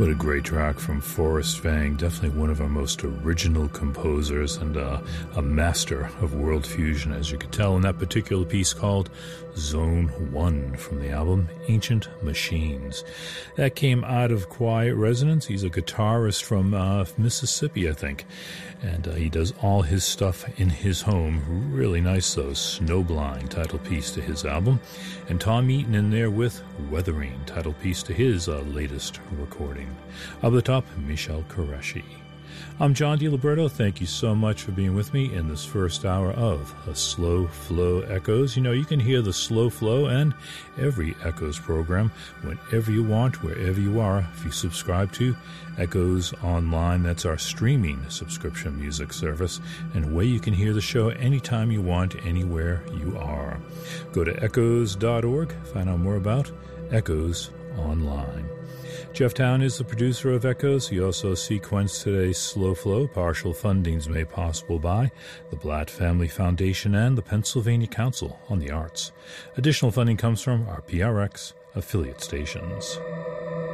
What a great track from Forrest Vang, definitely one of our most original composers and a master of world fusion, as you could tell in that particular piece called Zone 1 from the album Ancient Machines. That came out of Quiet Resonance. He's a guitarist from Mississippi, I think, and he does all his stuff in his home. Really nice, though. Snowblind, title piece to his album, and Tom Eaton in there with Weathering, title piece to his latest recording. Up the top, Michel Qureshi. I'm John DiLiberto. Thank you so much for being with me in this first hour of A Slow Flow Echoes. You know, you can hear the Slow Flow and every Echoes program whenever you want, wherever you are. If you subscribe to Echoes Online, that's our streaming subscription music service, and a way you can hear the show anytime you want, anywhere you are. Go to echoes.org, find out more about Echoes Online. Jeff Town is the producer of Echoes. He also sequenced today's Slow Flow. Partial fundings made possible by the Blatt Family Foundation and the Pennsylvania Council on the Arts. Additional funding comes from our PRX affiliate stations.